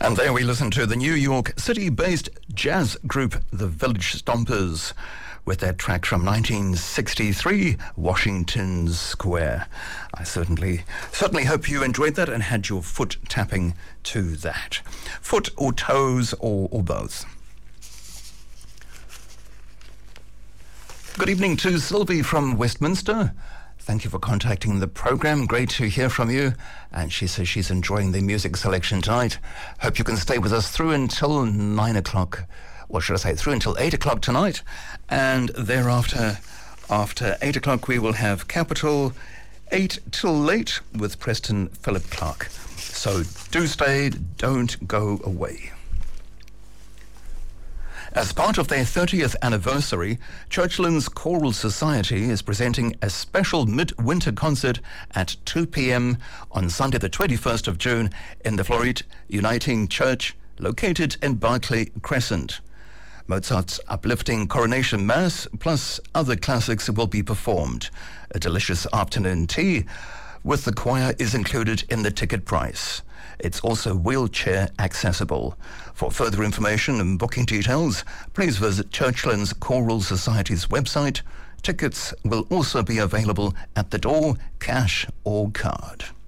And there we listen to the New York City-based jazz group, the Village Stompers, with their track from 1963, Washington Square. I certainly hope you enjoyed that and had your foot tapping to that. Foot or toes or both. Good evening to Sylvie from Westminster. Thank you for contacting the program. Great to hear from you. And she says she's enjoying the music selection tonight. Hope you can stay with us through until 9 o'clock. Or should I say through until 8 o'clock tonight. And thereafter, after 8 o'clock, we will have Capital 8 till late with Preston Philip Clark. So do stay, don't go away. As part of their 30th anniversary, Churchlands Choral Society is presenting a special midwinter concert at 2 p.m. on Sunday the 21st of June in the Floreat Uniting Church, located in Barclay Crescent. Mozart's uplifting Coronation Mass plus other classics will be performed. A delicious afternoon tea with the choir is included in the ticket price. It's also wheelchair accessible. For further information and booking details, please visit Churchlands Choral Society's website. Tickets will also be available at the door, cash or card.